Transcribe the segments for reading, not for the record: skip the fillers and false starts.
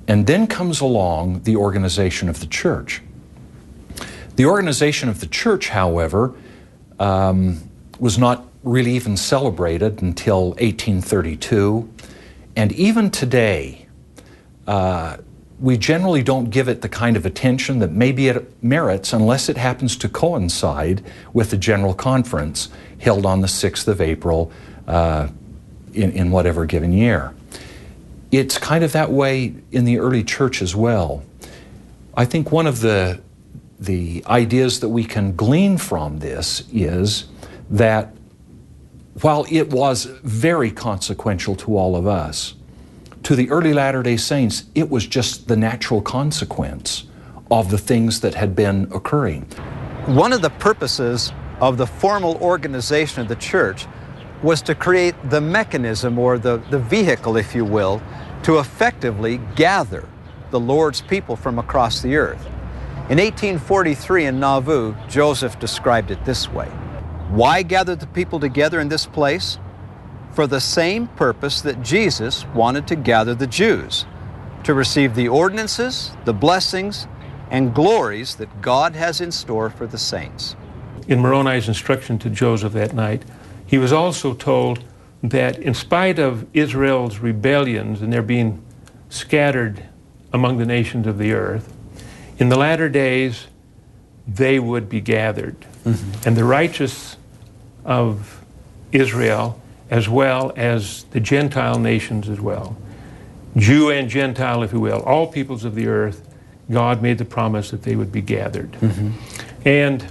And then comes along the organization of the church. The organization of the church, however, was not really even celebrated until 1832. And even today, we generally don't give it the kind of attention that maybe it merits unless it happens to coincide with the General Conference held on the 6th of April in whatever given year. It's kind of that way in the early church as well. I think one of the ideas that we can glean from this is that while it was very consequential to all of us, to the early Latter-day Saints, it was just the natural consequence of the things that had been occurring. One of the purposes of the formal organization of the church was to create the mechanism, or the vehicle, if you will, to effectively gather the Lord's people from across the earth. In 1843 in Nauvoo, Joseph described it this way: "Why gather the people together in this place? For the same purpose that Jesus wanted to gather the Jews, to receive the ordinances, the blessings, and glories that God has in store for the saints." In Moroni's instruction to Joseph that night, he was also told that in spite of Israel's rebellions and their being scattered among the nations of the earth, in the latter days they would be gathered. And the righteous of Israel, as well as the Gentile nations as well, Jew and Gentile, if you will, all peoples of the earth, God made the promise that they would be gathered. And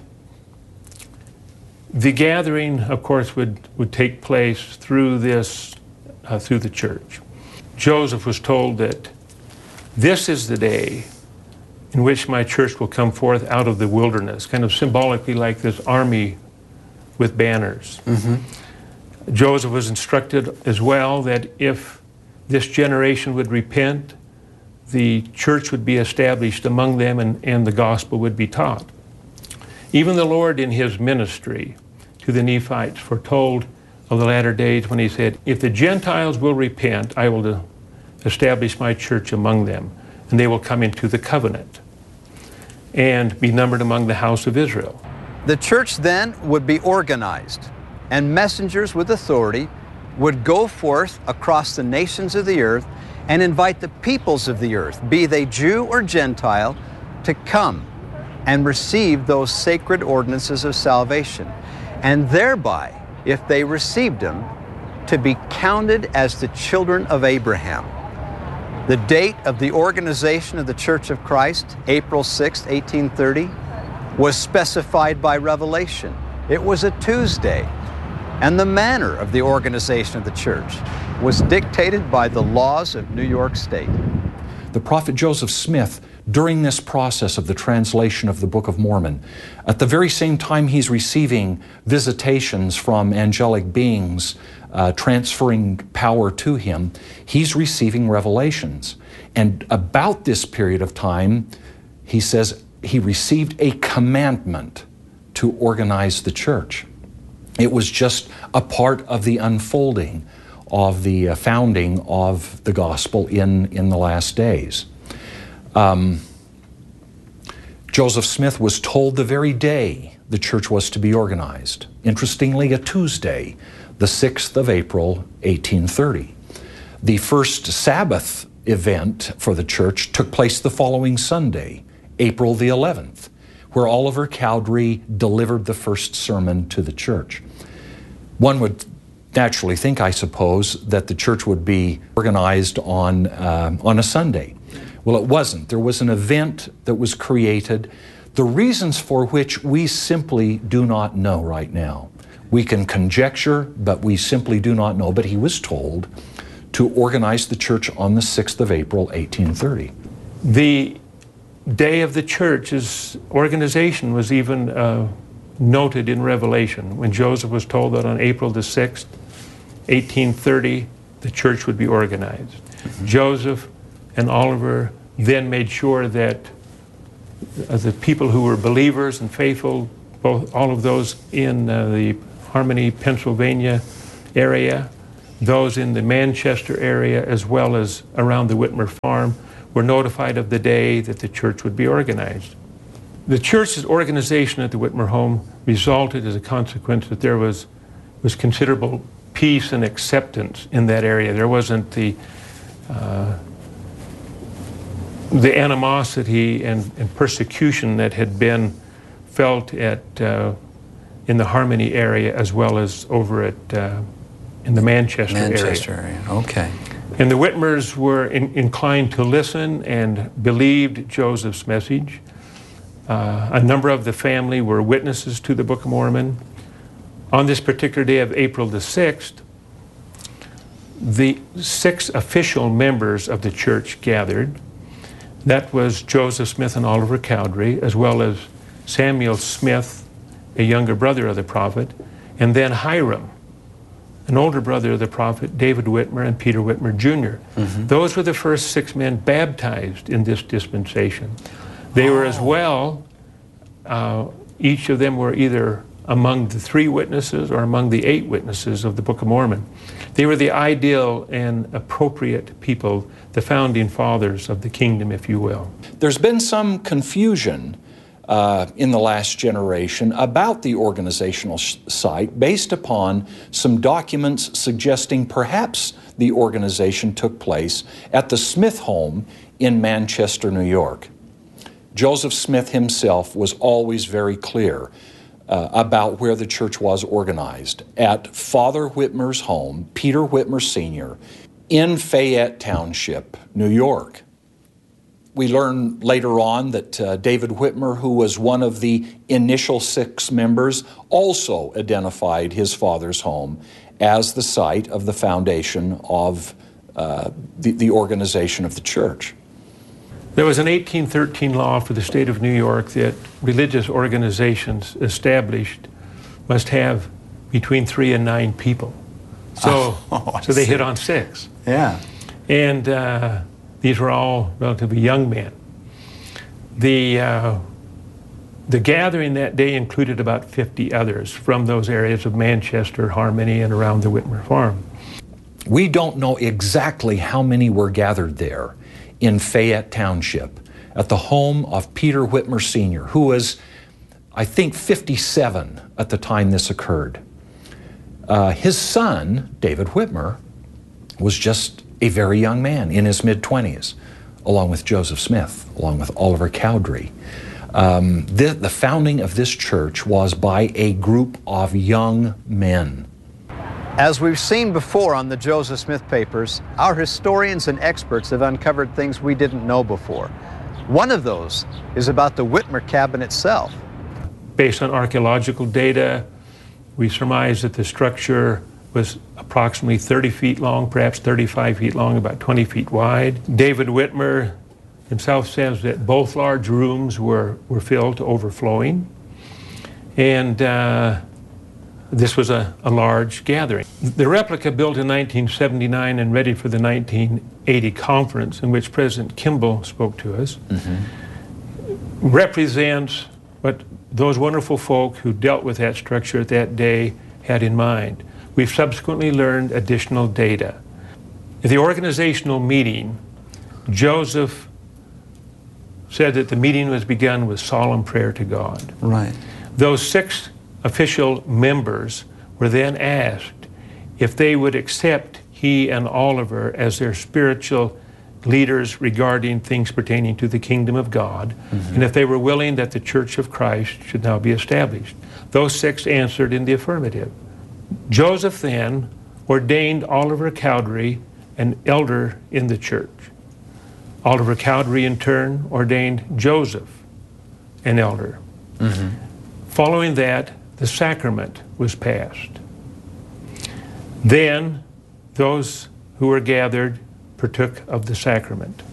the gathering, of course, would take place through this, through the church. Joseph was told that this is the day in which my church will come forth out of the wilderness, kind of symbolically like this army with banners. Joseph was instructed as well that if this generation would repent, the church would be established among them, and the gospel would be taught. Even the Lord in his ministry to the Nephites foretold of the latter days when he said, "If the Gentiles will repent, I will establish my church among them, and they will come into the covenant and be numbered among the house of Israel." The church then would be organized, and messengers with authority would go forth across the nations of the earth and invite the peoples of the earth, be they Jew or Gentile, to come and receive those sacred ordinances of salvation, and thereby, if they received them, to be counted as the children of Abraham. The date of the organization of the Church of Christ, April 6, 1830, was specified by revelation. It was a Tuesday, and the manner of the organization of the church was dictated by the laws of New York State. The prophet Joseph Smith, during this process of the translation of the Book of Mormon, at the very same time he's receiving visitations from angelic beings transferring power to him, he's receiving revelations. And about this period of time, he says he received a commandment to organize the church. It was just a part of the unfolding of the founding of the gospel in the last days. Joseph Smith was told the very day the church was to be organized. Interestingly, a Tuesday, the 6th of April, 1830. The first Sabbath event for the church took place the following Sunday, April the 11th, where Oliver Cowdery delivered the first sermon to the church. One would naturally think, I suppose, that the church would be organized on a Sunday. Well, it wasn't. There was an event that was created, the reasons for which we simply do not know right now. We can conjecture, but we simply do not know. But he was told to organize the church on the 6th of April, 1830. The day of the church's organization was even noted in Revelation, when Joseph was told that on April the 6th, 1830, the church would be organized. Joseph and Oliver then made sure that the people who were believers and faithful, all of those in the Harmony, Pennsylvania area, those in the Manchester area, as well as around the Whitmer farm, were notified of the day that the church would be organized. The church's organization at the Whitmer home resulted as a consequence that there was considerable peace and acceptance in that area. There wasn't the animosity and persecution that had been felt in the Harmony area, as well as over in the Manchester area. Manchester area, okay. And the Whitmers were inclined to listen and believed Joseph's message. A number of the family were witnesses to the Book of Mormon. On this particular day of April the 6th, the 6 official members of the church gathered. That was Joseph Smith and Oliver Cowdery, as well as Samuel Smith, a younger brother of the prophet, and then Hiram, an older brother of the prophet, David Whitmer and Peter Whitmer Jr. Those were the first 6 men baptized in this dispensation. They were as well, each of them were either among the 3 witnesses or among the 8 witnesses of the Book of Mormon. They were the ideal and appropriate people, the founding fathers of the kingdom, if you will. There's been some confusion in the last generation about the organizational site based upon some documents suggesting perhaps the organization took place at the Smith home in Manchester, New York. Joseph Smith himself was always very clear about where the church was organized, at Father Whitmer's home, Peter Whitmer Sr., in Fayette Township, New York. We learn later on that David Whitmer, who was one of the initial 6 members, also identified his father's home as the site of the foundation of the organization of the church. There was an 1813 law for the state of New York that religious organizations established must have between 3 and 9 people. So, so they hit on 6. Yeah. And these were all relatively young men. The gathering that day included about 50 others from those areas of Manchester, Harmony, and around the Whitmer farm. We don't know exactly how many were gathered there in Fayette Township at the home of Peter Whitmer Sr., who was, I think, 57 at the time this occurred. His son, David Whitmer, was just a very young man in his mid-20s, along with Joseph Smith, along with Oliver Cowdery. The founding of this church was by a group of young men. As we've seen before on the Joseph Smith papers, our historians and experts have uncovered things we didn't know before. One of those is about the Whitmer cabin itself. Based on archaeological data, we surmise that the structure was approximately 30 feet long, perhaps 35 feet long, about 20 feet wide. David Whitmer himself says that both large rooms were filled to overflowing. And this was a large gathering. The replica built in 1979 and ready for the 1980 conference, in which President Kimball spoke to us, represents what those wonderful folk who dealt with that structure at that day had in mind. We've subsequently learned additional data. At the organizational meeting, Joseph said that the meeting was begun with solemn prayer to God. Right. Those 6 official members were then asked if they would accept he and Oliver as their spiritual leaders regarding things pertaining to the kingdom of God, and if they were willing that the Church of Christ should now be established. Those 6 answered in the affirmative. Joseph then ordained Oliver Cowdery an elder in the church. Oliver Cowdery in turn ordained Joseph an elder. Following that, the sacrament was passed. Then those who were gathered partook of the sacrament.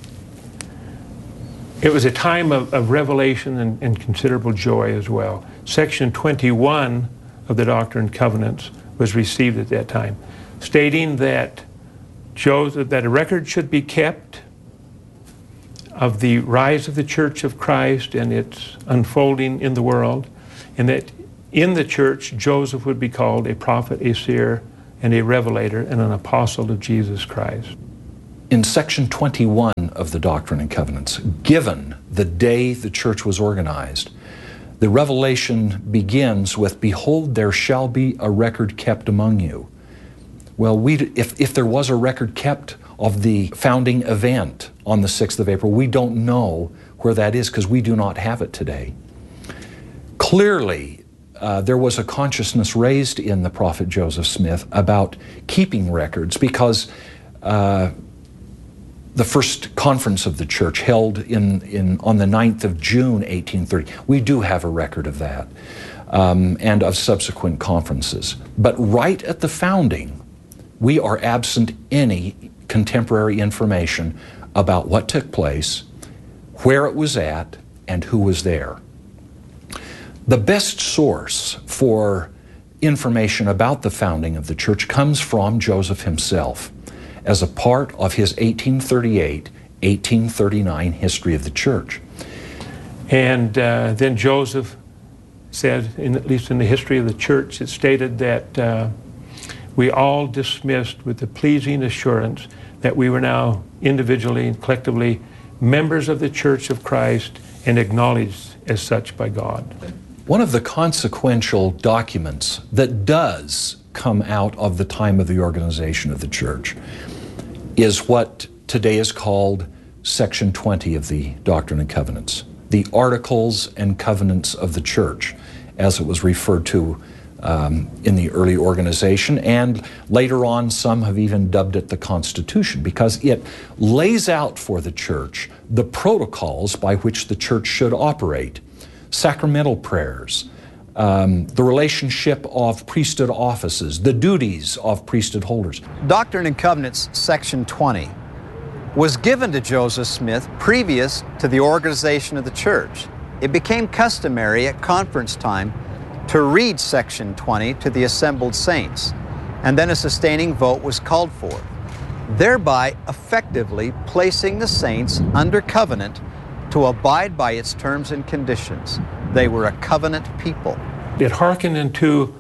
It was a time of revelation and considerable joy as well. Section 21 of the Doctrine and Covenants was received at that time, stating that a record should be kept of the rise of the Church of Christ and its unfolding in the world, and that in the church Joseph would be called a prophet, a seer, and a revelator, and an apostle of Jesus Christ. In section 21 of the Doctrine and Covenants, given the day the church was organized, the revelation begins with, "Behold, there shall be a record kept among you." Well, if there was a record kept of the founding event on the 6th of April, we don't know where that is because we do not have it today. Clearly, there was a consciousness raised in the prophet Joseph Smith about keeping records because the first conference of the church held on the 9th of June, 1830. We do have a record of that and of subsequent conferences. But right at the founding, we are absent any contemporary information about what took place, where it was at, and who was there. The best source for information about the founding of the church comes from Joseph himself as a part of his 1838-1839 history of the church. And then Joseph said, at least in the history of the church, it stated that we all dismissed with the pleasing assurance that we were now individually and collectively members of the Church of Christ and acknowledged as such by God. One of the consequential documents that does come out of the time of the organization of the church is what today is called Section 20 of the Doctrine and Covenants, the Articles and Covenants of the Church, as it was referred to in the early organization, and later on some have even dubbed it the Constitution, because it lays out for the church the protocols by which the church should operate, sacramental prayers, the relationship of priesthood offices, the duties of priesthood holders. Doctrine and Covenants, Section 20, was given to Joseph Smith previous to the organization of the church. It became customary at conference time to read Section 20 to the assembled saints, and then a sustaining vote was called for, thereby effectively placing the saints under covenant to abide by its terms and conditions. They were a covenant people. It hearkened into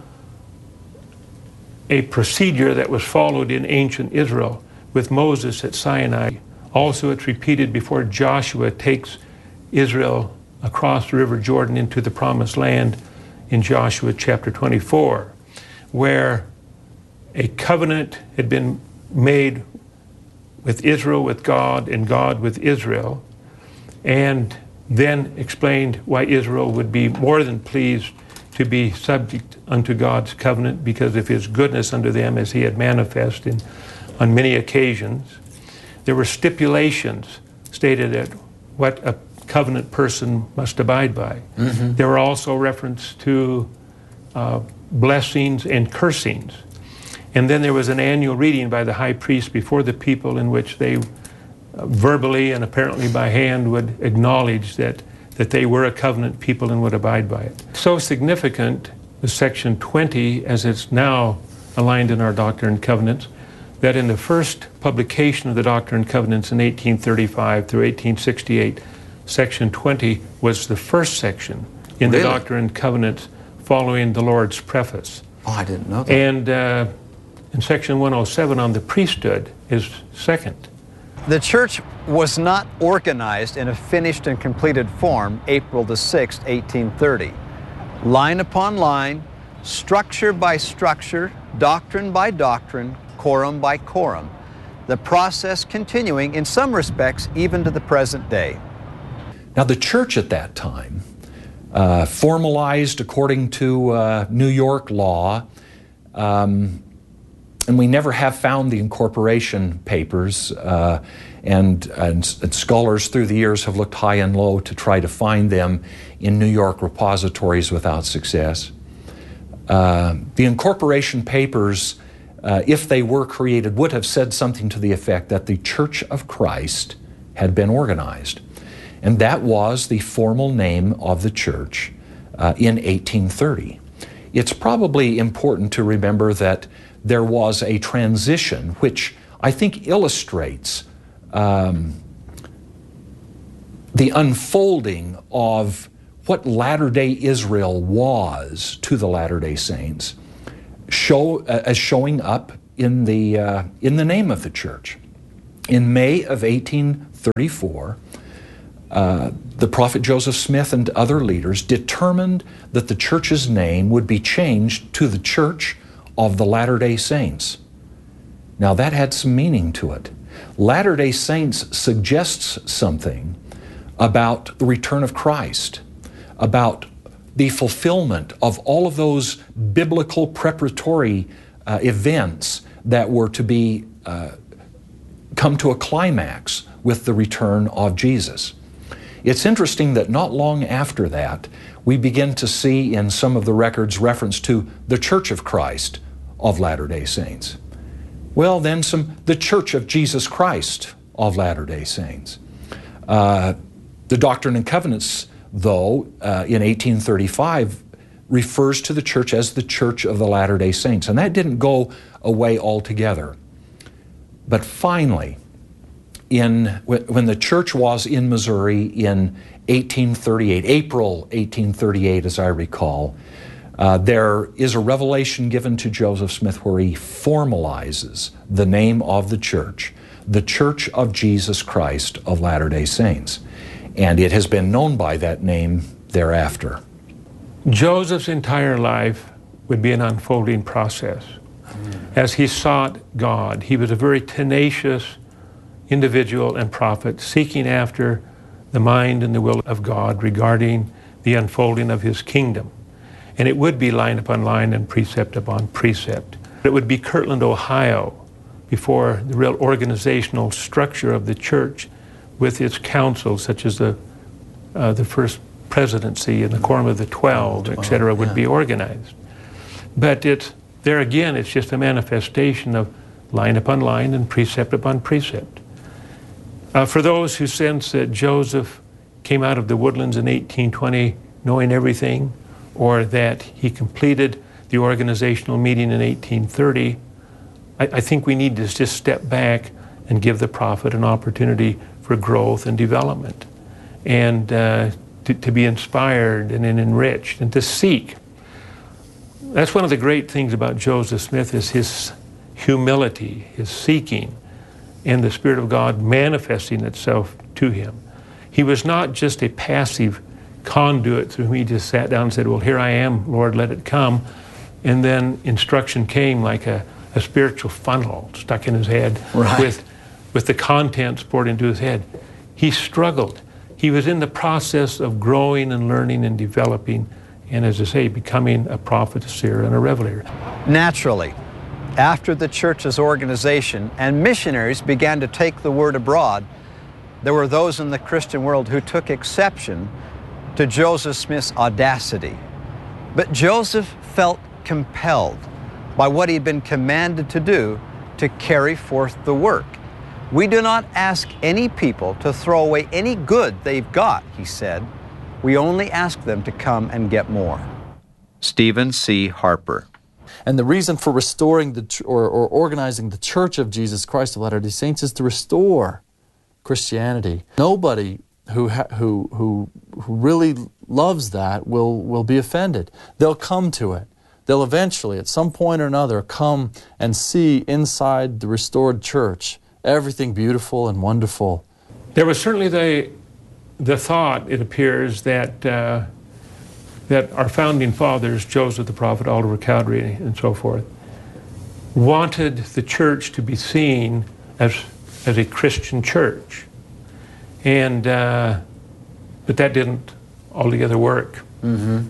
a procedure that was followed in ancient Israel with Moses at Sinai. Also, it's repeated before Joshua takes Israel across the River Jordan into the Promised Land in Joshua chapter 24, where a covenant had been made with Israel, with God, and God with Israel, and then explained why Israel would be more than pleased to be subject unto God's covenant because of his goodness unto them as he had manifested on many occasions. There were stipulations stated at what a covenant person must abide by. Mm-hmm. There were also reference to blessings and cursings. And then there was an annual reading by the high priest before the people in which they verbally and apparently by hand would acknowledge that they were a covenant people and would abide by it. So significant is Section 20 as it's now aligned in our Doctrine and Covenants, that in the first publication of the Doctrine and Covenants in 1835 through 1868, Section 20 was the first section in the Doctrine and Covenants following the Lord's preface. Oh, I didn't know that. And in Section 107 on the priesthood is second. The church was not organized in a finished and completed form April the 6th, 1830. Line upon line, structure by structure, doctrine by doctrine, quorum by quorum. The process continuing in some respects even to the present day. Now, the church at that time, formalized according to New York law, and we never have found the incorporation papers, and scholars through the years have looked high and low to try to find them in New York repositories without success. The incorporation papers, if they were created, would have said something to the effect that the Church of Christ had been organized. And that was the formal name of the church in 1830. It's probably important to remember that there was a transition which I think illustrates the unfolding of what Latter-day Israel was to the Latter-day Saints, as showing up in the name of the church. In May of 1834, the prophet Joseph Smith and other leaders determined that the church's name would be changed to the Church of the Latter-day Saints. Now that had some meaning to it. Latter-day Saints suggests something about the return of Christ, about the fulfillment of all of those biblical preparatory events that were to be come to a climax with the return of Jesus. It's interesting that not long after that, we begin to see in some of the records reference to the Church of Christ of Latter-day Saints. Well, then the Church of Jesus Christ of Latter-day Saints. The Doctrine and Covenants, though, in 1835, refers to the church as the Church of the Latter-day Saints, and that didn't go away altogether. But finally, when the church was in Missouri in 1838, April 1838, as I recall, there is a revelation given to Joseph Smith where he formalizes the name of the Church of Jesus Christ of Latter-day Saints. And it has been known by that name thereafter. Joseph's entire life would be an unfolding process. As he sought God, he was a very tenacious individual and prophet, seeking after the mind and the will of God regarding the unfolding of his kingdom. And it would be line upon line and precept upon precept. It would be Kirtland, Ohio, before the real organizational structure of the church with its councils, such as the First Presidency and the Quorum of the 12, etc., would be organized. But there again, it's just a manifestation of line upon line and precept upon precept. For those who sense that Joseph came out of the woodlands in 1820 knowing everything, or that he completed the organizational meeting in 1830, I think we need to just step back and give the prophet an opportunity for growth and development, and to be inspired and enriched and to seek. That's one of the great things about Joseph Smith, is his humility, his seeking, and the Spirit of God manifesting itself to him. He was not just a passive conduit through whom he just sat down and said, well, here I am, Lord, let it come. And then instruction came like a spiritual funnel stuck in his head, right, with the contents poured into his head. He struggled. He was in the process of growing and learning and developing, and as I say, becoming a prophet, a seer, and a revelator. Naturally, after the church's organization and missionaries began to take the word abroad, there were those in the Christian world who took exception to Joseph Smith's audacity. But Joseph felt compelled by what he'd been commanded to do to carry forth the work. We do not ask any people to throw away any good they've got, he said. We only ask them to come and get more. Stephen C. Harper. And the reason for restoring or organizing the Church of Jesus Christ of Latter-day Saints is to restore Christianity. Nobody who really loves that will be offended. They'll come to it. They'll eventually, at some point or another, come and see inside the restored church everything beautiful and wonderful. There was certainly the thought, it appears, that our founding fathers, Joseph the prophet, Oliver Cowdery, and so forth, wanted the church to be seen as a Christian church. And but that didn't altogether work. Mm-hmm.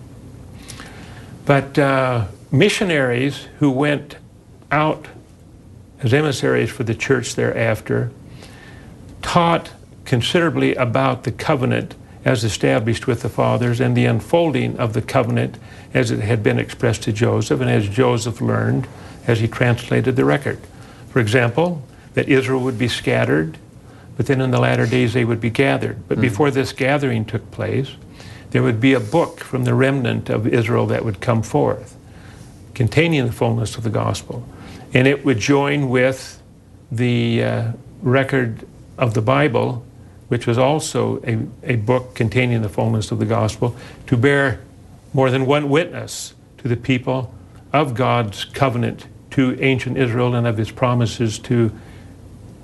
But missionaries who went out as emissaries for the church thereafter taught considerably about the covenant as established with the fathers and the unfolding of the covenant as it had been expressed to Joseph and as Joseph learned as he translated the record. For example, that Israel would be scattered, but then in the latter days they would be gathered. But before this gathering took place, there would be a book from the remnant of Israel that would come forth, containing the fullness of the gospel. And it would join with the record of the Bible, which was also a book containing the fullness of the gospel, to bear more than one witness to the people of God's covenant to ancient Israel and of his promises to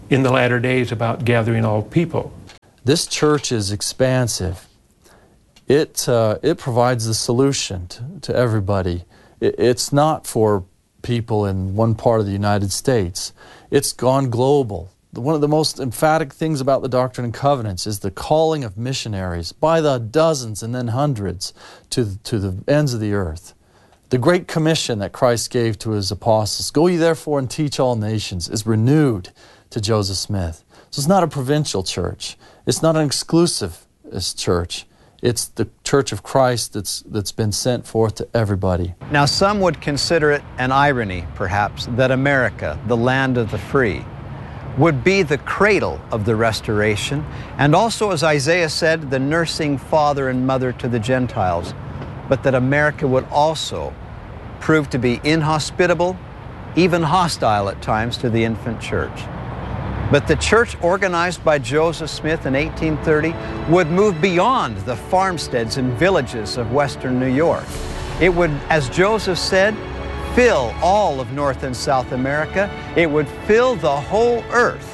in the latter days about gathering all people. This church is expansive. It provides the solution to everybody. It's not for people in one part of the United States. It's gone global. One of the most emphatic things about the Doctrine and Covenants is the calling of missionaries by the dozens and then hundreds to the ends of the earth. The Great Commission that Christ gave to His apostles, "Go ye therefore and teach all nations," is renewed to Joseph Smith. So it's not a provincial church. It's not an exclusivist church. It's the Church of Christ that's been sent forth to everybody. Now, some would consider it an irony, perhaps, that America, the land of the free, would be the cradle of the restoration, and also, as Isaiah said, the nursing father and mother to the Gentiles, but that America would also prove to be inhospitable, even hostile at times to the infant church. But the church organized by Joseph Smith in 1830 would move beyond the farmsteads and villages of western New York. It would, as Joseph said, fill all of North and South America. It would fill the whole earth.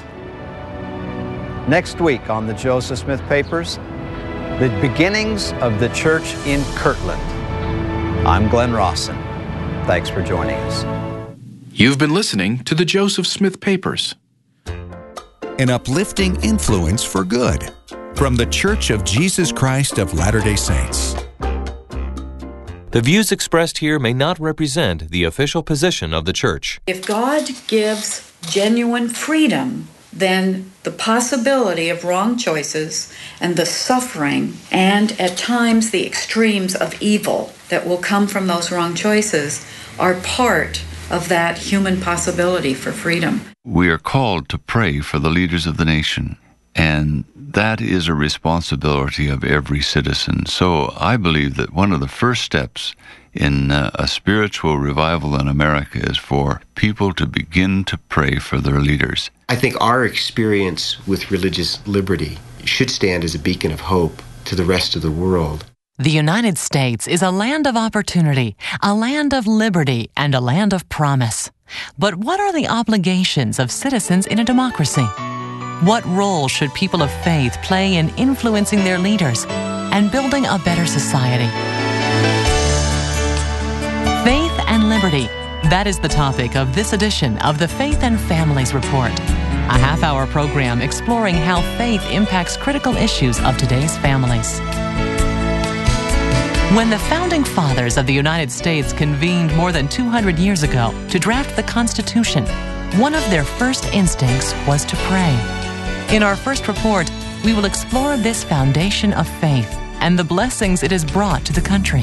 Next week on the Joseph Smith Papers, the beginnings of the church in Kirtland. I'm Glenn Rawson. Thanks for joining us. You've been listening to the Joseph Smith Papers. An uplifting influence for good from the Church of Jesus Christ of Latter-day Saints. The views expressed here may not represent the official position of the Church. If God gives genuine freedom, then the possibility of wrong choices and the suffering and at times the extremes of evil that will come from those wrong choices are part of that human possibility for freedom. We are called to pray for the leaders of the nation, and that is a responsibility of every citizen. So I believe that one of the first steps in a spiritual revival in America is for people to begin to pray for their leaders. I think our experience with religious liberty should stand as a beacon of hope to the rest of the world. The United States is a land of opportunity, a land of liberty, and a land of promise. But what are the obligations of citizens in a democracy? What role should people of faith play in influencing their leaders and building a better society? Faith and liberty. That is the topic of this edition of the Faith and Families Report, a half-hour program exploring how faith impacts critical issues of today's families. When the Founding Fathers of the United States convened more than 200 years ago to draft the Constitution, one of their first instincts was to pray. In our first report, we will explore this foundation of faith and the blessings it has brought to the country.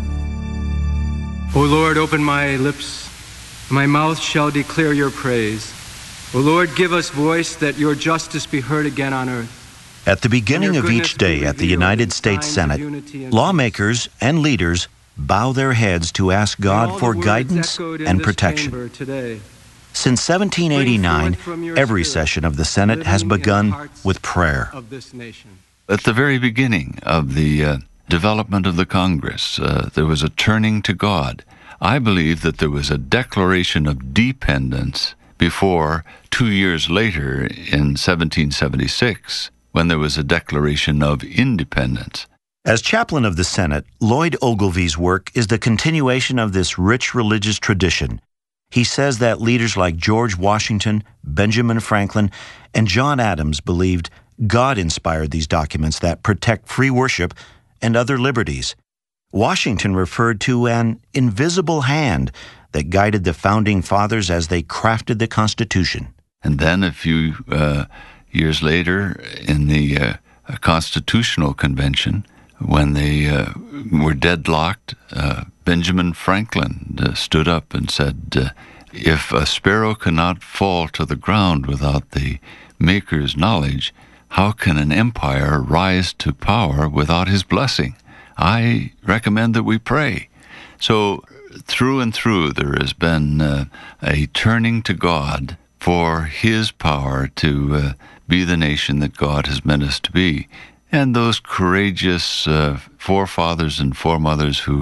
O Lord, open my lips, my mouth shall declare your praise. O Lord, give us voice that your justice be heard again on earth. At the beginning of each day at the United States Senate, lawmakers and leaders bow their heads to ask God for guidance and protection. Since 1789, every session of the Senate has begun with prayer. At the very beginning of the development of the Congress, there was a turning to God. I believe that there was a declaration of dependence before 2 years later in 1776, when there was a declaration of independence. As chaplain of the Senate, Lloyd Ogilvy's work is the continuation of this rich religious tradition. He says that leaders like George Washington, Benjamin Franklin, and John Adams believed God inspired these documents that protect free worship and other liberties. Washington referred to an invisible hand that guided the Founding Fathers as they crafted the Constitution. And then a few years later, in the Constitutional Convention, when they were deadlocked, Benjamin Franklin stood up and said, if a sparrow cannot fall to the ground without the Maker's knowledge, how can an empire rise to power without his blessing? I recommend that we pray. So through and through, there has been a turning to God for his power to be the nation that God has meant us to be. And those courageous forefathers and foremothers who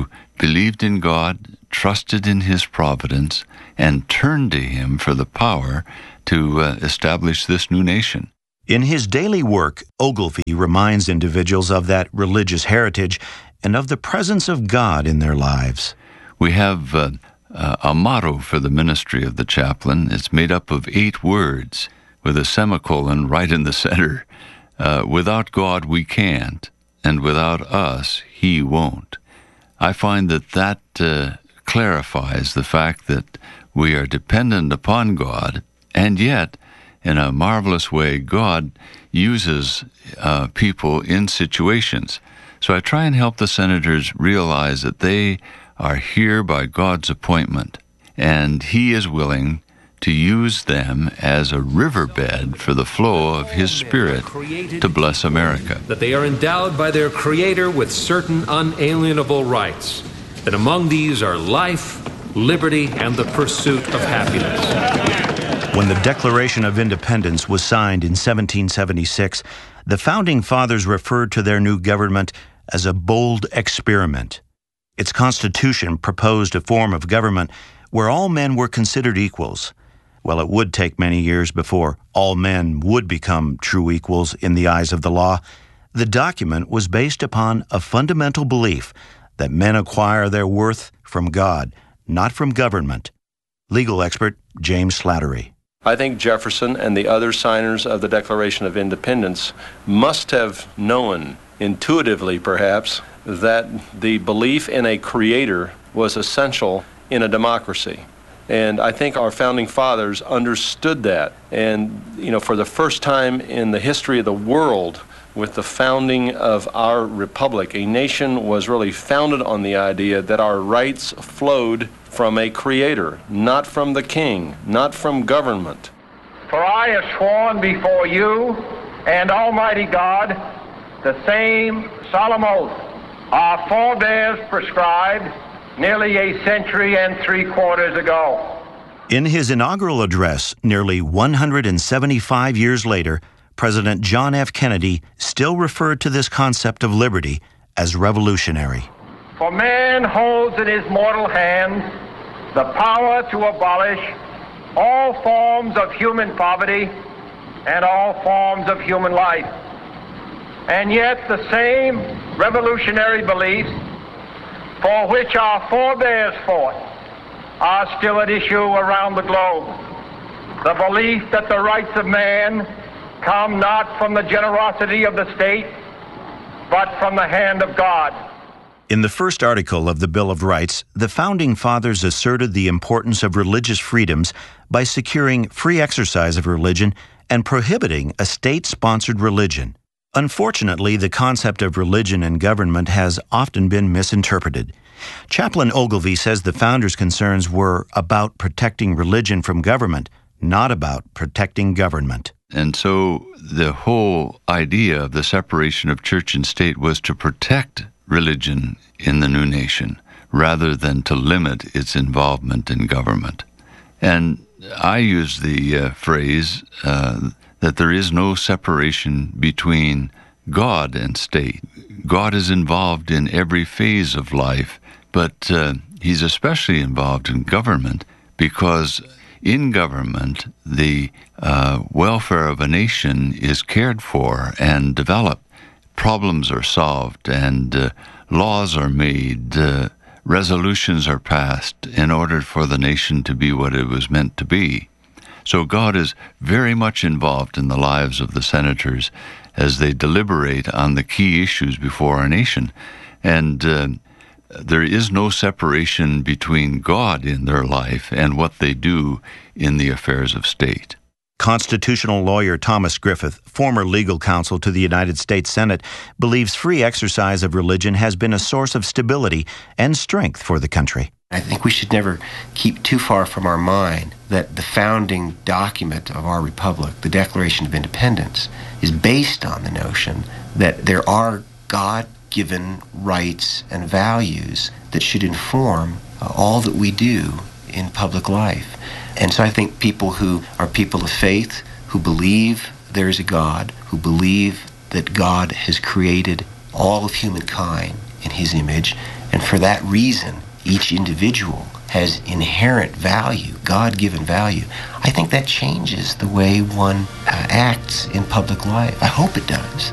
believed in God, trusted in His providence, and turned to Him for the power to establish this new nation. In his daily work, Ogilvie reminds individuals of that religious heritage and of the presence of God in their lives. We have a motto for the ministry of the chaplain. It's made up of 8 words with a semicolon right in the center. Without God, we can't, and without us, He won't. I find that clarifies the fact that we are dependent upon God, and yet, in a marvelous way, God uses people in situations. So I try and help the senators realize that they are here by God's appointment, and He is willing to use them as a riverbed for the flow of His Spirit to bless America. That they are endowed by their Creator with certain unalienable rights, that among these are life, liberty, and the pursuit of happiness. When the Declaration of Independence was signed in 1776, the Founding Fathers referred to their new government as a bold experiment. Its Constitution proposed a form of government where all men were considered equals. Well, it would take many years before all men would become true equals in the eyes of the law. The document was based upon a fundamental belief that men acquire their worth from God, not from government. Legal expert James Slattery. I think Jefferson and the other signers of the Declaration of Independence must have known, intuitively perhaps, that the belief in a creator was essential in a democracy. And I think our founding fathers understood that. And, for the first time in the history of the world, with the founding of our republic, a nation was really founded on the idea that our rights flowed from a creator, not from the king, not from government. For I have sworn before you and Almighty God the same solemn oath our forebears prescribed nearly a century and 3/4 ago. In his inaugural address, nearly 175 years later, President John F. Kennedy still referred to this concept of liberty as revolutionary. For man holds in his mortal hand the power to abolish all forms of human poverty and all forms of human life. And yet the same revolutionary beliefs for which our forebears fought are still at issue around the globe. The belief that the rights of man come not from the generosity of the state, but from the hand of God. In the first article of the Bill of Rights, the Founding Fathers asserted the importance of religious freedoms by securing free exercise of religion and prohibiting a state-sponsored religion. Unfortunately, the concept of religion and government has often been misinterpreted. Chaplain Ogilvie says the Founders' concerns were about protecting religion from government, not about protecting government. And so the whole idea of the separation of church and state was to protect religion in the new nation rather than to limit its involvement in government. And I use the phrase that there is no separation between God and state. God is involved in every phase of life, but He's especially involved in government because in government, the welfare of a nation is cared for and developed. Problems are solved and laws are made, resolutions are passed in order for the nation to be what it was meant to be. So God is very much involved in the lives of the senators as they deliberate on the key issues before our nation. And there is no separation between God in their life and what they do in the affairs of state. Constitutional lawyer Thomas Griffith, former legal counsel to the United States Senate, believes free exercise of religion has been a source of stability and strength for the country. I think we should never keep too far from our mind that the founding document of our republic, the Declaration of Independence, is based on the notion that there are God-given rights and values that should inform all that we do in public life. And so I think people who are people of faith, who believe there is a God, who believe that God has created all of humankind in His image, And for that reason, each individual has inherent value, God-given value. I think that changes the way one acts in public life. I hope it does.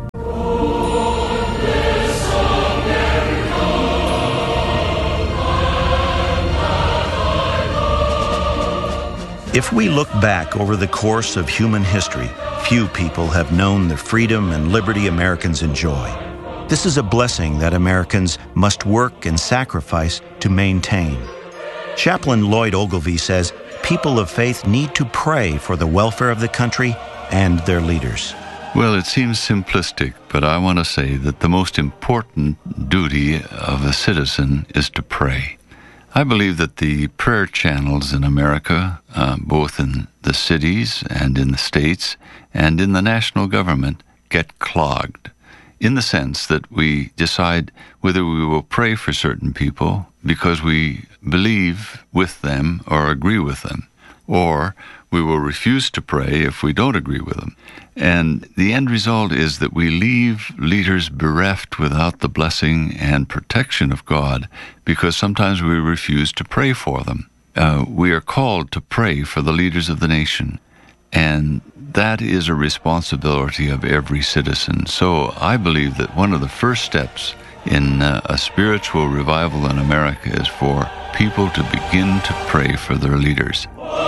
If we look back over the course of human history, few people have known the freedom and liberty Americans enjoy. This is a blessing that Americans must work and sacrifice to maintain. Chaplain Lloyd Ogilvie says people of faith need to pray for the welfare of the country and their leaders. Well, it seems simplistic, but I want to say that the most important duty of a citizen is to pray. I believe that the prayer channels in America, both in the cities and in the states and in the national government, get clogged, in the sense that we decide whether we will pray for certain people because we believe with them or agree with them, or we will refuse to pray if we don't agree with them. And the end result is that we leave leaders bereft without the blessing and protection of God because sometimes we refuse to pray for them. We are called to pray for the leaders of the nation, and that is a responsibility of every citizen. So I believe that one of the first steps in a spiritual revival in America is for people to begin to pray for their leaders.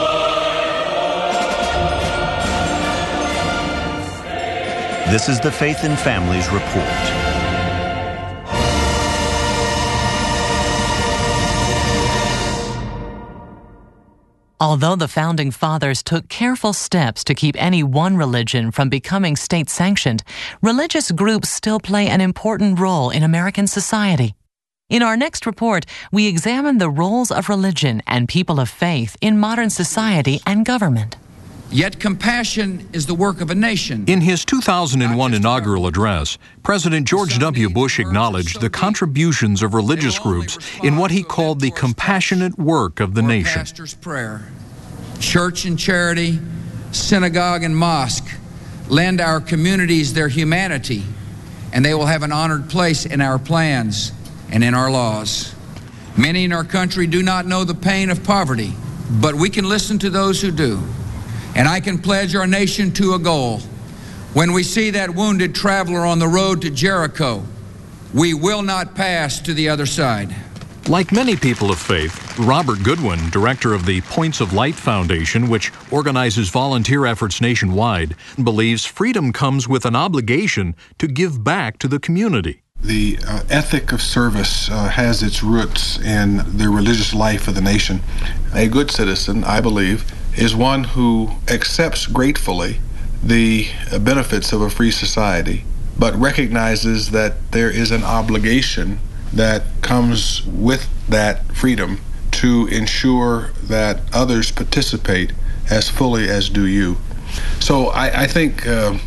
This is the Faith in Families Report. Although the Founding Fathers took careful steps to keep any one religion from becoming state-sanctioned, religious groups still play an important role in American society. In our next report, we examine the roles of religion and people of faith in modern society and government. Yet compassion is the work of a nation. In his 2001 inaugural address, President George W. Bush acknowledged the contributions of religious groups in what he called the compassionate work of the nation. Pastor's prayer, church and charity, synagogue and mosque lend our communities their humanity, and they will have an honored place in our plans and in our laws. Many in our country do not know the pain of poverty, but we can listen to those who do. And I can pledge our nation to a goal. When we see that wounded traveler on the road to Jericho, we will not pass to the other side. Like many people of faith, Robert Goodwin, director of the Points of Light Foundation, which organizes volunteer efforts nationwide, believes freedom comes with an obligation to give back to the community. The ethic of service has its roots in the religious life of the nation. A good citizen, I believe, is one who accepts gratefully the benefits of a free society, but recognizes that there is an obligation that comes with that freedom to ensure that others participate as fully as do you. So I think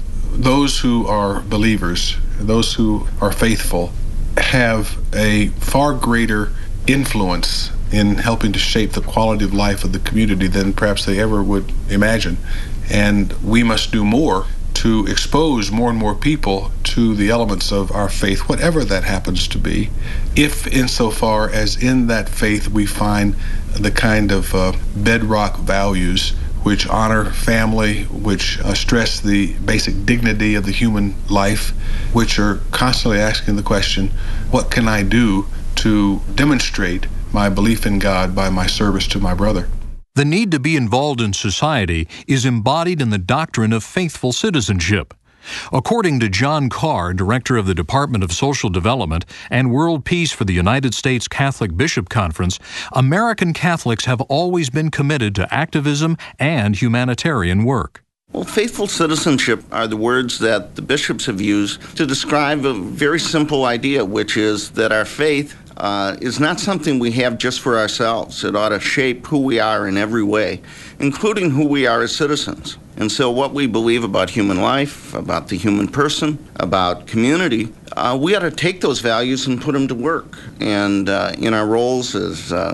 those who are believers, those who are faithful, have a far greater influence in helping to shape the quality of life of the community than perhaps they ever would imagine. And we must do more to expose more and more people to the elements of our faith, whatever that happens to be, if insofar as in that faith we find the kind of bedrock values which honor family, which stress the basic dignity of the human life, which are constantly asking the question, what can I do to demonstrate my belief in God by my service to my brother? The need to be involved in society is embodied in the doctrine of faithful citizenship. According to John Carr, director of the Department of Social Development and World Peace for the United States Catholic Bishop Conference, American Catholics have always been committed to activism and humanitarian work. Well, faithful citizenship are the words that the bishops have used to describe a very simple idea, which is that our faith is not something we have just for ourselves. It ought to shape who we are in every way, including who we are as citizens. And so what we believe about human life, about the human person, about community, we ought to take those values and put them to work. And in our roles as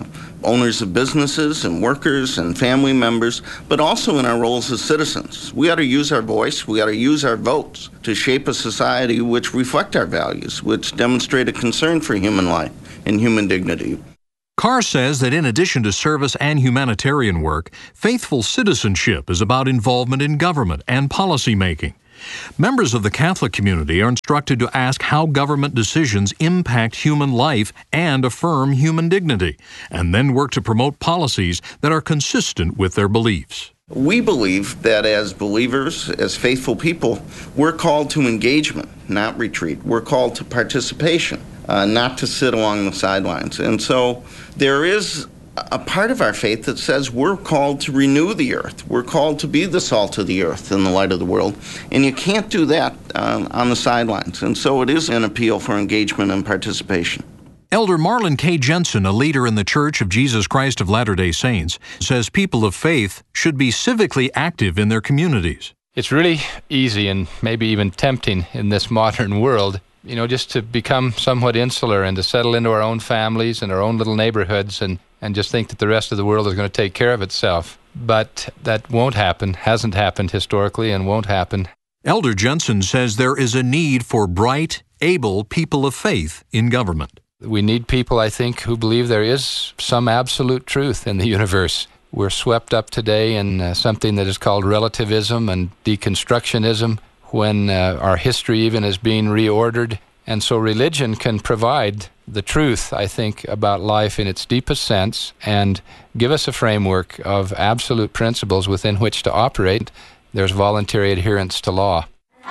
owners of businesses and workers and family members, but also in our roles as citizens. We ought to use our voice, we ought to use our votes to shape a society which reflect our values, which demonstrate a concern for human life and human dignity. Carr says that in addition to service and humanitarian work, faithful citizenship is about involvement in government and policy making. Members of the Catholic community are instructed to ask how government decisions impact human life and affirm human dignity, and then work to promote policies that are consistent with their beliefs. We believe that as believers, as faithful people, we're called to engagement, not retreat. We're called to participation, not to sit along the sidelines. And so there is a part of our faith that says we're called to renew the earth. We're called to be the salt of the earth and the light of the world. And you can't do that on the sidelines. And so it is an appeal for engagement and participation. Elder Marlon K. Jensen, a leader in the Church of Jesus Christ of Latter-day Saints, says people of faith should be civically active in their communities. It's really easy and maybe even tempting in this modern world, just to become somewhat insular and to settle into our own families and our own little neighborhoods and just think that the rest of the world is going to take care of itself. But that won't happen, hasn't happened historically, and won't happen. Elder Jensen says there is a need for bright, able people of faith in government. We need people, I think, who believe there is some absolute truth in the universe. We're swept up today in something that is called relativism and deconstructionism, when our history even is being reordered. And so religion can provide the truth, I think, about life in its deepest sense and give us a framework of absolute principles within which to operate. There's voluntary adherence to law.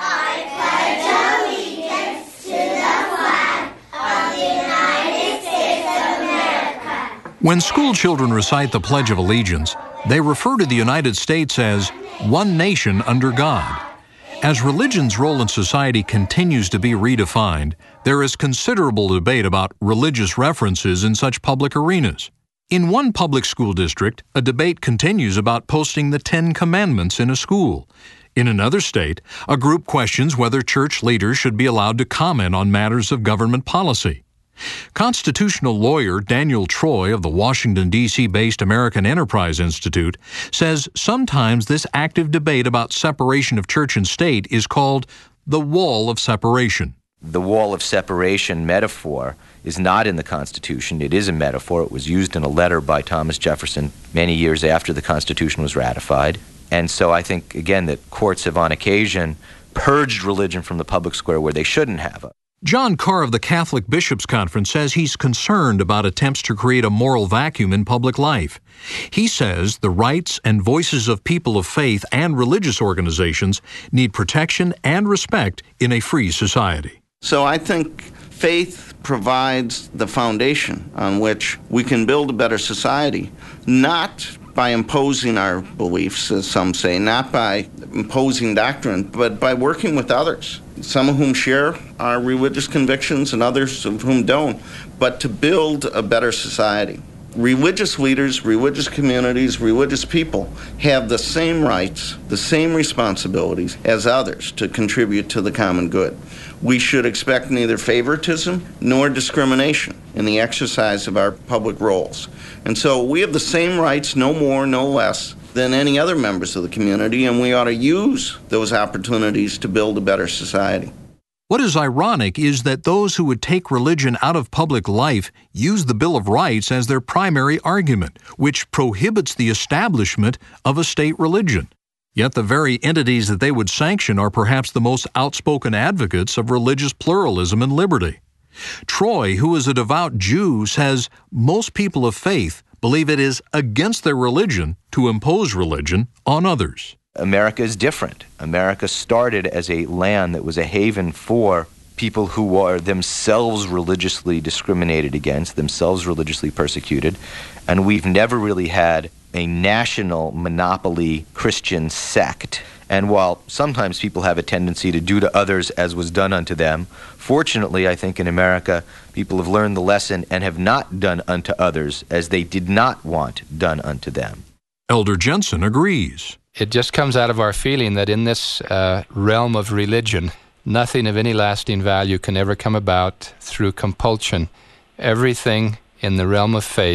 I pledge allegiance to the flag of the United States of America. When school children recite the Pledge of Allegiance, they refer to the United States as one nation under God. As religion's role in society continues to be redefined, there is considerable debate about religious references in such public arenas. In one public school district, a debate continues about posting the 10 Commandments in a school. In another state, a group questions whether church leaders should be allowed to comment on matters of government policy. Constitutional lawyer Daniel Troy of the Washington, D.C.-based American Enterprise Institute says sometimes this active debate about separation of church and state is called the wall of separation. The wall of separation metaphor is not in the Constitution. It is a metaphor. It was used in a letter by Thomas Jefferson many years after the Constitution was ratified. And so I think, again, that courts have on occasion purged religion from the public square where they shouldn't have it. John Carr of the Catholic Bishops' Conference says he's concerned about attempts to create a moral vacuum in public life. He says the rights and voices of people of faith and religious organizations need protection and respect in a free society. So I think faith provides the foundation on which we can build a better society, not by imposing our beliefs, as some say, not by imposing doctrine, but by working with others, some of whom share our religious convictions and others of whom don't, but to build a better society. Religious leaders, religious communities, religious people have the same rights, the same responsibilities as others to contribute to the common good. We should expect neither favoritism nor discrimination in the exercise of our public roles. And so we have the same rights, no more, no less, than any other members of the community, and we ought to use those opportunities to build a better society. What is ironic is that those who would take religion out of public life use the Bill of Rights as their primary argument, which prohibits the establishment of a state religion. Yet the very entities that they would sanction are perhaps the most outspoken advocates of religious pluralism and liberty. Troy, who is a devout Jew, says most people of faith believe it is against their religion to impose religion on others. America is different. America started as a land that was a haven for people who are themselves religiously discriminated against, themselves religiously persecuted, and we've never really had a national monopoly Christian sect. And while sometimes people have a tendency to do to others as was done unto them, fortunately, I think in America, people have learned the lesson and have not done unto others as they did not want done unto them. Elder Jensen agrees. It just comes out of our feeling that in this realm of religion, nothing of any lasting value can ever come about through compulsion. Everything in the realm of faith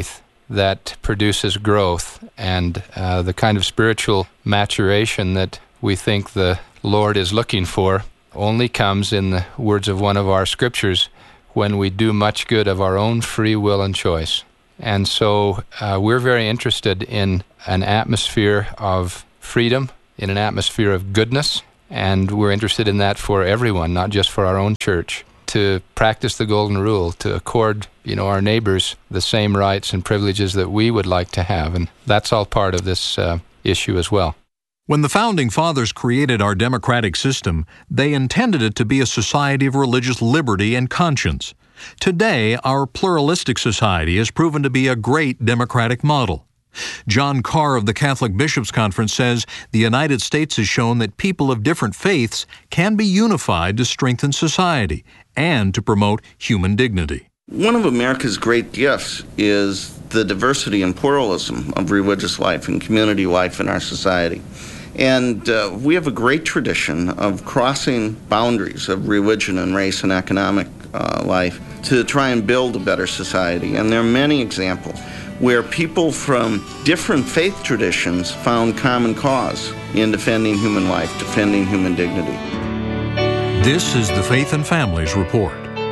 that produces growth, and the kind of spiritual maturation that we think the Lord is looking for only comes, in the words of one of our scriptures, when we do much good of our own free will and choice. And so we're very interested in an atmosphere of freedom, in an atmosphere of goodness, and we're interested in that for everyone, not just for our own church, to practice the golden rule, to accord, our neighbors the same rights and privileges that we would like to have. And that's all part of this issue as well. When the Founding Fathers created our democratic system, they intended it to be a society of religious liberty and conscience. Today, our pluralistic society has proven to be a great democratic model. John Carr of the Catholic Bishops' Conference says the United States has shown that people of different faiths can be unified to strengthen society and to promote human dignity. One of America's great gifts is the diversity and pluralism of religious life and community life in our society. And we have a great tradition of crossing boundaries of religion and race and economic life to try and build a better society. And there are many examples where people from different faith traditions found common cause in defending human life, defending human dignity. This is the Faith and Families Report.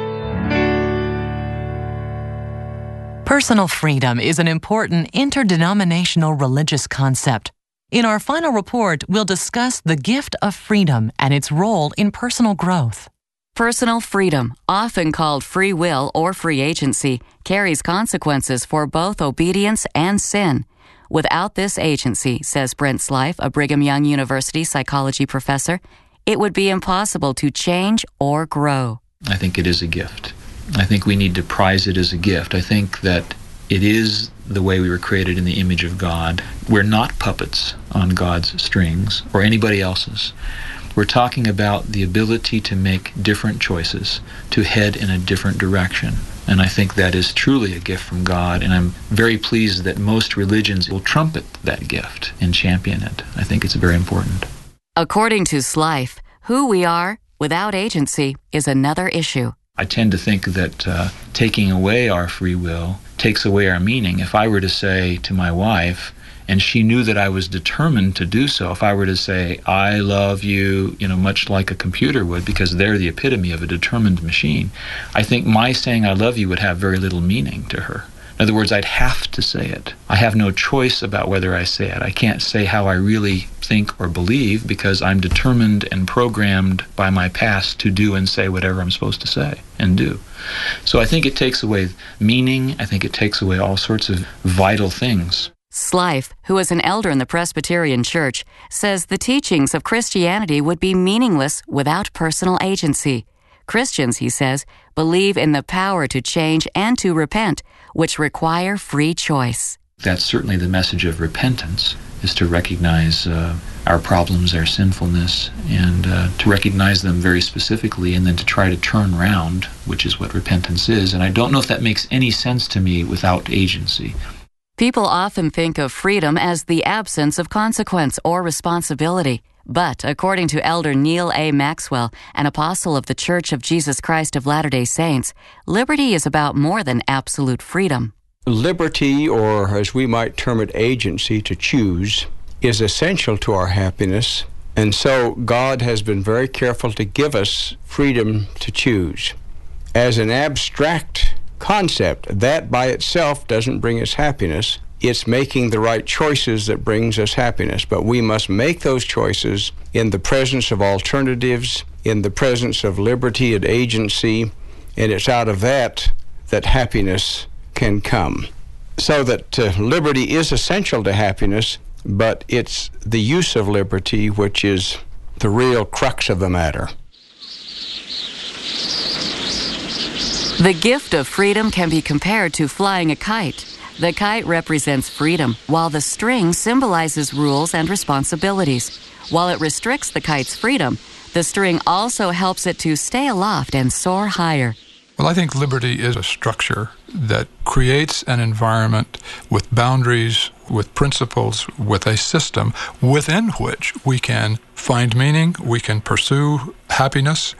Personal freedom is an important interdenominational religious concept. In our final report, we'll discuss the gift of freedom and its role in personal growth. Personal freedom, often called free will or free agency, carries consequences for both obedience and sin. Without this agency, says Brent Slife, a Brigham Young University psychology professor, it would be impossible to change or grow. I think it is a gift. I think we need to prize it as a gift. I think that it is the way we were created in the image of God. We're not puppets on God's strings or anybody else's. We're talking about the ability to make different choices, to head in a different direction. And I think that is truly a gift from God, and I'm very pleased that most religions will trumpet that gift and champion it. I think it's very important. According to Slife, who we are without agency is another issue. I tend to think that taking away our free will takes away our meaning. If I were to say to my wife, and she knew that I was determined to do so, if I were to say, I love you, much like a computer would, because they're the epitome of a determined machine, I think my saying I love you would have very little meaning to her. In other words, I'd have to say it. I have no choice about whether I say it. I can't say how I really think or believe because I'm determined and programmed by my past to do and say whatever I'm supposed to say and do. So I think it takes away meaning. I think it takes away all sorts of vital things. Slife, who is an elder in the Presbyterian Church, says the teachings of Christianity would be meaningless without personal agency. Christians, he says, believe in the power to change and to repent, which require free choice. That's certainly the message of repentance, is to recognize our problems, our sinfulness, and to recognize them very specifically, and then to try to turn around, which is what repentance is. And I don't know if that makes any sense to me without agency. People often think of freedom as the absence of consequence or responsibility. But, according to Elder Neil A. Maxwell, an apostle of the Church of Jesus Christ of Latter-day Saints, liberty is about more than absolute freedom. Liberty, or as we might term it, agency to choose, is essential to our happiness, and so God has been very careful to give us freedom to choose. As an abstract concept, that by itself doesn't bring us happiness. It's making the right choices that brings us happiness. But we must make those choices in the presence of alternatives, in the presence of liberty and agency, and it's out of that that happiness can come. So that liberty is essential to happiness, but it's the use of liberty which is the real crux of the matter. The gift of freedom can be compared to flying a kite. The kite represents freedom, while the string symbolizes rules and responsibilities. While it restricts the kite's freedom, the string also helps it to stay aloft and soar higher. Well, I think liberty is a structure that creates an environment with boundaries, with principles, with a system within which we can find meaning, we can pursue happiness.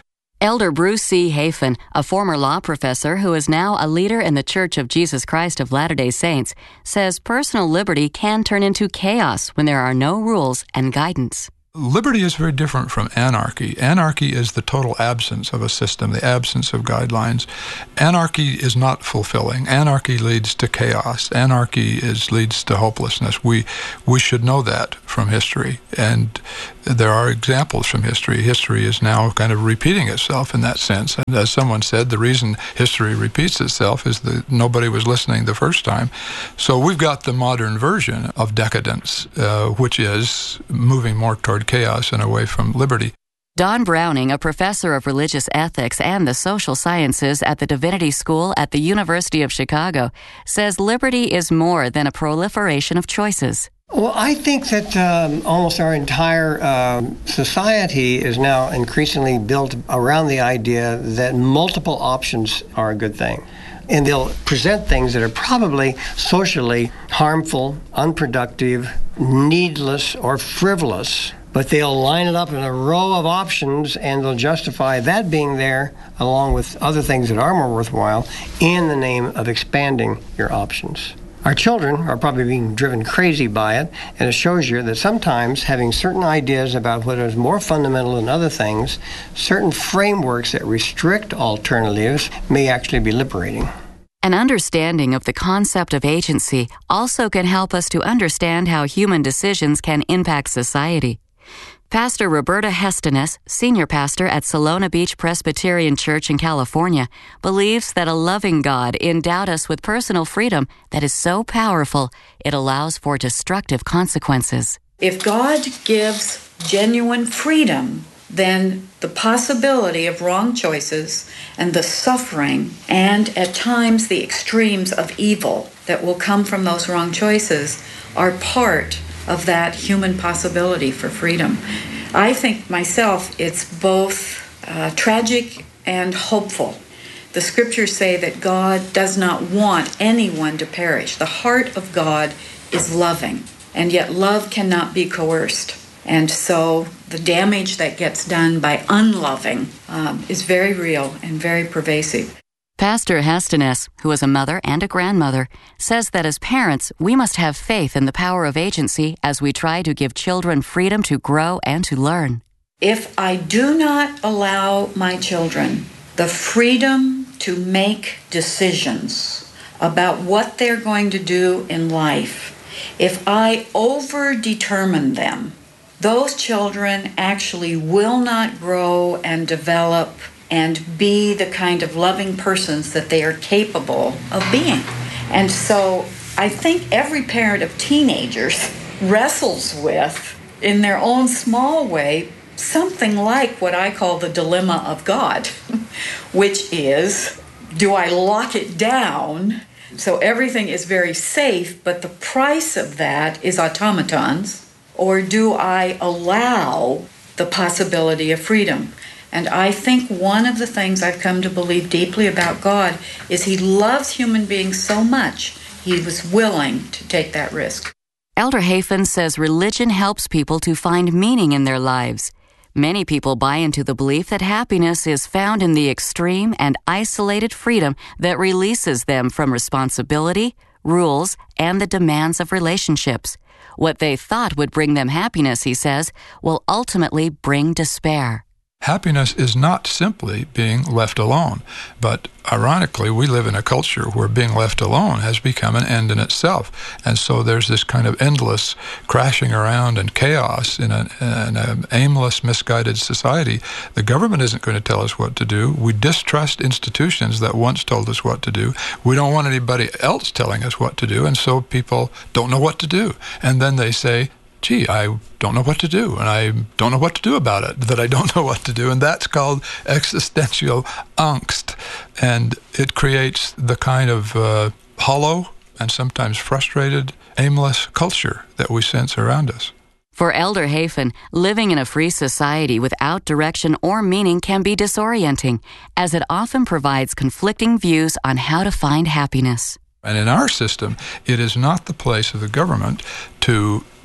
Elder Bruce C. Hafen, a former law professor who is now a leader in the Church of Jesus Christ of Latter-day Saints, says personal liberty can turn into chaos when there are no rules and guidance. Liberty is very different from anarchy. Anarchy is the total absence of a system, the absence of guidelines. Anarchy is not fulfilling. Anarchy leads to chaos. Anarchy leads to hopelessness. We should know that from history, and there are examples from history. History is now kind of repeating itself in that sense. And as someone said, the reason history repeats itself is that nobody was listening the first time. So we've got the modern version of decadence, which is moving more toward chaos and away from liberty. Don Browning, a professor of religious ethics and the social sciences at the Divinity School at the University of Chicago, says liberty is more than a proliferation of choices. Well, I think that almost our entire society is now increasingly built around the idea that multiple options are a good thing. And they'll present things that are probably socially harmful, unproductive, needless, or frivolous, but they'll line it up in a row of options and they'll justify that being there along with other things that are more worthwhile in the name of expanding your options. Our children are probably being driven crazy by it, and it shows you that sometimes having certain ideas about what is more fundamental than other things, certain frameworks that restrict alternatives may actually be liberating. An understanding of the concept of agency also can help us to understand how human decisions can impact society. Pastor Roberta Hestenes, senior pastor at Solona Beach Presbyterian Church in California, believes that a loving God endowed us with personal freedom that is so powerful it allows for destructive consequences. If God gives genuine freedom, then the possibility of wrong choices and the suffering and at times the extremes of evil that will come from those wrong choices are part of that human possibility for freedom. I think myself it's both tragic and hopeful. The scriptures say that God does not want anyone to perish. The heart of God is loving, and yet love cannot be coerced. And so the damage that gets done by unloving is very real and very pervasive. Pastor Hestenes, who is a mother and a grandmother, says that as parents, we must have faith in the power of agency as we try to give children freedom to grow and to learn. If I do not allow my children the freedom to make decisions about what they're going to do in life, if I over-determine them, those children actually will not grow and develop and be the kind of loving persons that they are capable of being. And so I think every parent of teenagers wrestles with, in their own small way, something like what I call the dilemma of God, which is, do I lock it down so everything is very safe, but the price of that is automatons, or do I allow the possibility of freedom? And I think one of the things I've come to believe deeply about God is He loves human beings so much, He was willing to take that risk. Elder Hafen says religion helps people to find meaning in their lives. Many people buy into the belief that happiness is found in the extreme and isolated freedom that releases them from responsibility, rules, and the demands of relationships. What they thought would bring them happiness, he says, will ultimately bring despair. Happiness is not simply being left alone, but ironically, we live in a culture where being left alone has become an end in itself. And so there's this kind of endless crashing around and chaos in an aimless, misguided society. The government isn't going to tell us what to do. We distrust institutions that once told us what to do. We don't want anybody else telling us what to do, and so people don't know what to do. And then they say, gee, I don't know what to do, and I don't know what to do about it, that I don't know what to do, and that's called existential angst, and it creates the kind of hollow and sometimes frustrated, aimless culture that we sense around us. For Elder Hafen, living in a free society without direction or meaning can be disorienting, as it often provides conflicting views on how to find happiness. And in our system, it is not the place of the government to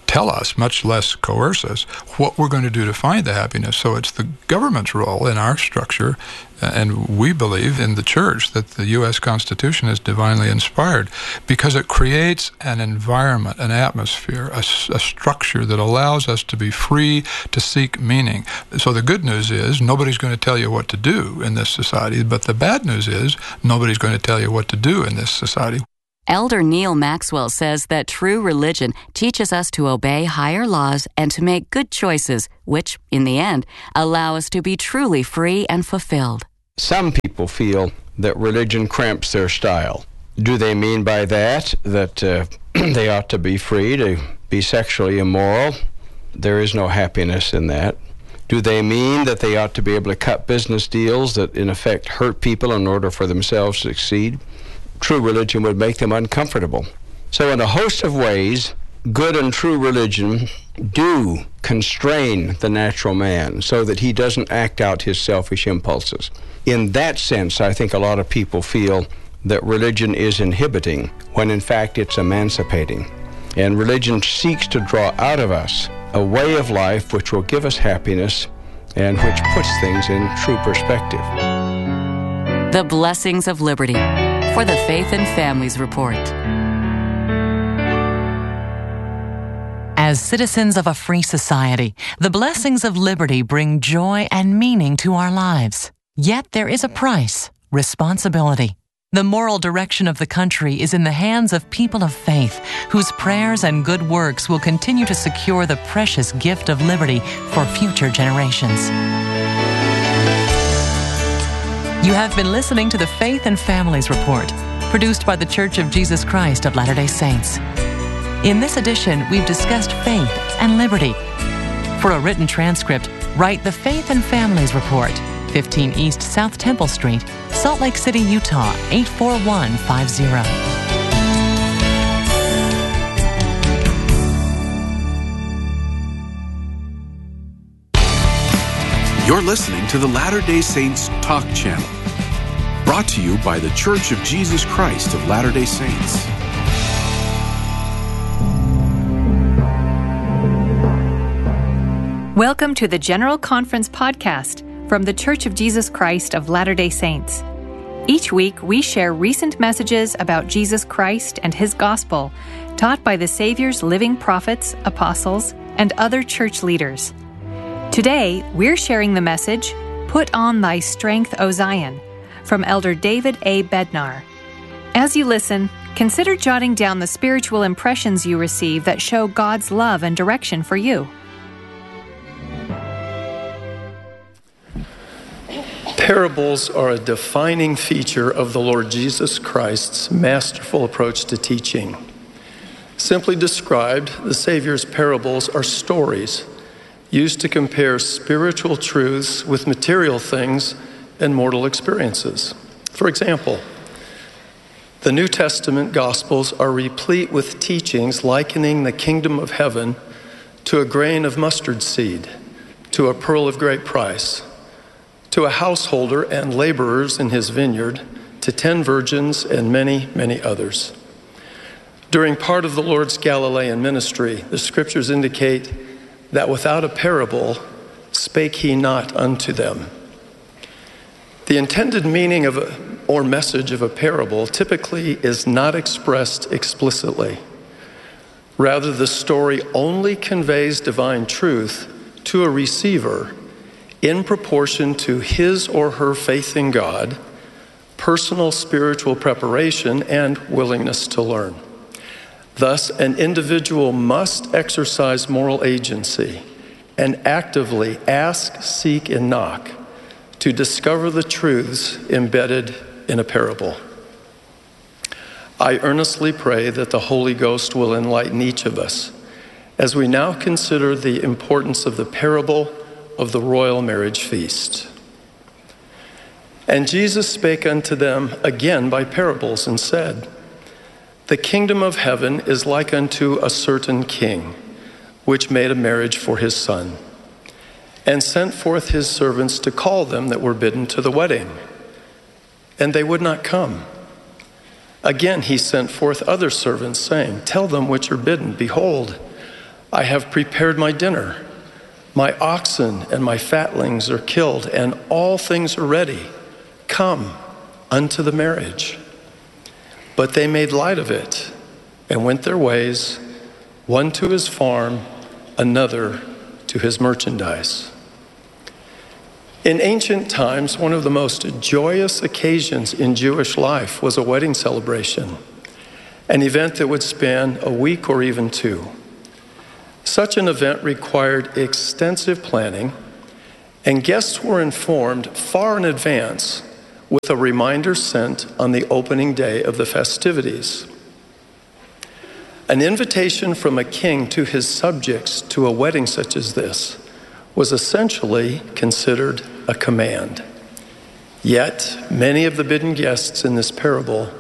tell us, much less coerce us, what we're going to do to find the happiness. So it's the government's role in our structure, and we believe in the church that the U.S. Constitution is divinely inspired because it creates an environment, an atmosphere, a structure that allows us to be free to seek meaning. So the good news is nobody's going to tell you what to do in this society, but the bad news is nobody's going to tell you what to do in this society. Elder Neil Maxwell says that true religion teaches us to obey higher laws and to make good choices, which, in the end, allow us to be truly free and fulfilled. Some people feel that religion cramps their style. Do they mean by that they ought to be free to be sexually immoral? There is no happiness in that. Do they mean that they ought to be able to cut business deals that in effect hurt people in order for themselves to succeed? True religion would make them uncomfortable. So in a host of ways, good and true religion do constrain the natural man so that he doesn't act out his selfish impulses. In that sense, I think a lot of people feel that religion is inhibiting, when in fact it's emancipating. And religion seeks to draw out of us a way of life which will give us happiness and which puts things in true perspective. The Blessings of Liberty for the Faith and Families Report. As citizens of a free society, the blessings of liberty bring joy and meaning to our lives. Yet there is a price, responsibility. The moral direction of the country is in the hands of people of faith, whose prayers and good works will continue to secure the precious gift of liberty for future generations. You have been listening to the Faith and Families Report, produced by the Church of Jesus Christ of Latter-day Saints. In this edition, we've discussed faith and liberty. For a written transcript, write the Faith and Families Report, 15 East South Temple Street, Salt Lake City, Utah, 84150. You're listening to the Latter-day Saints Talk Channel, brought to you by the Church of Jesus Christ of Latter-day Saints. Welcome to the General Conference podcast from the Church of Jesus Christ of Latter-day Saints. Each week, we share recent messages about Jesus Christ and His gospel, taught by the Savior's living prophets, apostles, and other church leaders. Today, we're sharing the message, Put on Thy Strength, O Zion, from Elder David A. Bednar. As you listen, consider jotting down the spiritual impressions you receive that show God's love and direction for you. Parables are a defining feature of the Lord Jesus Christ's masterful approach to teaching. Simply described, the Savior's parables are stories used to compare spiritual truths with material things and mortal experiences. For example, the New Testament Gospels are replete with teachings likening the kingdom of heaven to a grain of mustard seed, to a pearl of great price, to a householder and laborers in his vineyard, to 10 virgins and many, many others. During part of the Lord's Galilean ministry, the scriptures indicate that without a parable spake he not unto them. The intended meaning or message of a parable typically is not expressed explicitly. Rather, the story only conveys divine truth to a receiver in proportion to his or her faith in God, personal spiritual preparation, and willingness to learn. Thus, an individual must exercise moral agency and actively ask, seek, and knock to discover the truths embedded in a parable. I earnestly pray that the Holy Ghost will enlighten each of us as we now consider the importance of the parable of the royal marriage feast. And Jesus spake unto them again by parables and said, The kingdom of heaven is like unto a certain king, which made a marriage for his son, and sent forth his servants to call them that were bidden to the wedding. And they would not come. Again he sent forth other servants, saying, Tell them which are bidden, Behold, I have prepared my dinner. My oxen and my fatlings are killed, and all things are ready. Come unto the marriage. But they made light of it and went their ways, one to his farm, another to his merchandise. In ancient times, one of the most joyous occasions in Jewish life was a wedding celebration, an event that would span a week or even two. Such an event required extensive planning, and guests were informed far in advance with a reminder sent on the opening day of the festivities. An invitation from a king to his subjects to a wedding such as this was essentially considered a command. Yet, many of the bidden guests in this parable